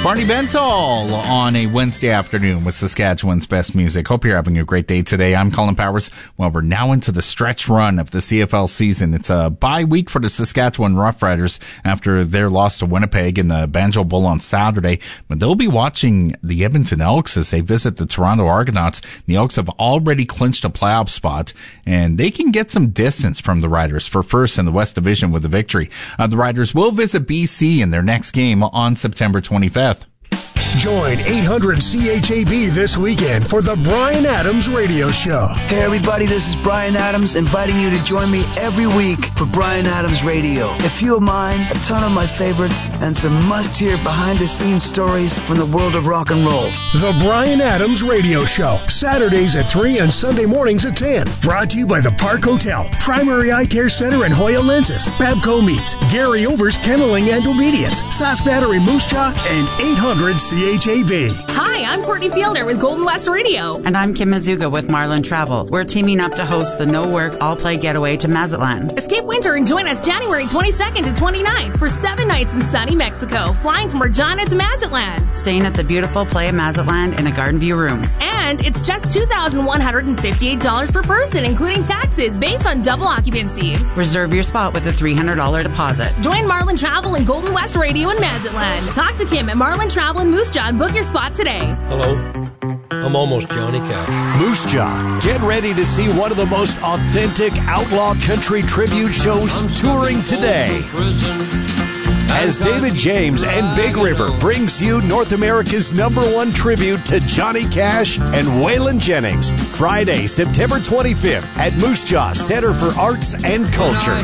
Barney Bentall on a Wednesday afternoon with Saskatchewan's best music. Hope you're having a great day today. I'm Colin Powers. Well, we're now into the stretch run of the CFL season. It's a bye week for the Saskatchewan Roughriders after their loss to Winnipeg in the Banjo Bowl on Saturday. But they'll be watching the Edmonton Elks as they visit the Toronto Argonauts. The Elks have already clinched a playoff spot, and they can get some distance from the Riders for first in the West Division with a victory. The Riders will visit BC in their next game on September 25th. Join 800 CHAB this weekend for the Bryan Adams Radio Show. Hey everybody, this is Bryan Adams inviting you to join me every week for Bryan Adams Radio. A few of mine, a ton of my favorites, and some must-hear behind-the-scenes stories from the world of rock and roll. The Bryan Adams Radio Show, Saturdays at 3 and Sunday mornings at 10. Brought to you by the Park Hotel, Primary Eye Care Center and Hoya Lenses, Babco Meats, Gary Over's Kenneling and Obedience, Sask Battery Moose Jaw, and 800 CHAB. Hi, I'm Courtney Fielder with Golden West Radio. And I'm Kim Mazuga with Marlin Travel. We're teaming up to host the No Work, All Play Getaway to Mazatlan. Escape winter and join us January 22nd to 29th for 7 nights in sunny Mexico, flying from Regina to Mazatlan. Staying at the beautiful Playa Mazatlan in a garden view room. And it's just $2,158 per person, including taxes, based on double occupancy. Reserve your spot with a $300 deposit. Join Marlin Travel and Golden West Radio in Mazatlan. Talk to Kim at Marlin Travel and Moose Jaw and book your spot today. Hello, I'm almost Johnny Cash. Moose Jaw, get ready to see one of the most authentic outlaw country tribute shows touring today. As David James and Big River brings you North America's #1 tribute to Johnny Cash and Waylon Jennings, Friday, September 25th at Moose Jaw Center for Arts and Culture.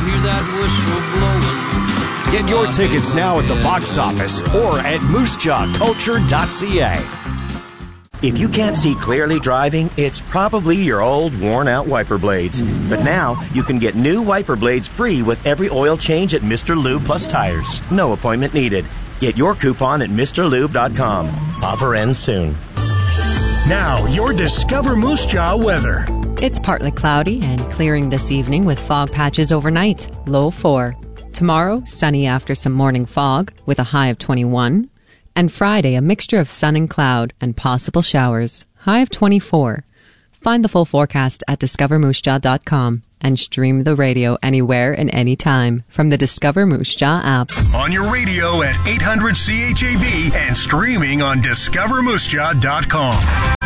Get your tickets now at the box office or at moosejawculture.ca. If you can't see clearly driving, it's probably your old, worn-out wiper blades. But now, you can get new wiper blades free with every oil change at Mr. Lube Plus Tires. No appointment needed. Get your coupon at MrLube.com. Offer ends soon. Now, your Discover Moose Jaw weather. It's partly cloudy and clearing this evening with fog patches overnight, low 4. Tomorrow, sunny after some morning fog with a high of 21. And Friday, a mixture of sun and cloud and possible showers, high of 24. Find the full forecast at discovermoosejaw.com and stream the radio anywhere and anytime from the Discover Moose Jaw app. On your radio at 800 CHAB and streaming on discovermoosejaw.com.